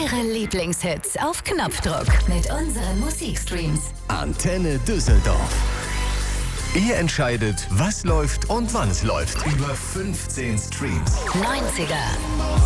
Ihre Lieblingshits auf Knopfdruck mit unseren Musikstreams. Antenne Düsseldorf. Ihr entscheidet, was läuft und wann es läuft. Über 15 Streams. 90er,